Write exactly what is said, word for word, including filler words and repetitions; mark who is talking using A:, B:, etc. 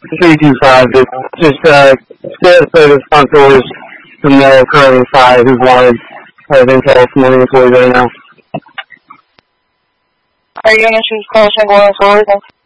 A: three two five. Just uh, stay outside the front doors from the current five who's wanted uh, intel from one employees right now.
B: Are you going to choose call single employees?